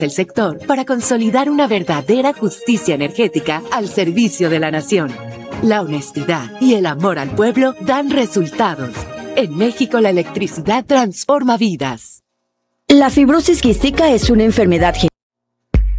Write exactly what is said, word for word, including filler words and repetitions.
del sector para consolidar una verdadera justicia energética al servicio de la nación. La honestidad y el amor al pueblo dan resultados. En México, la electricidad transforma vidas. La fibrosis quística es una enfermedad genética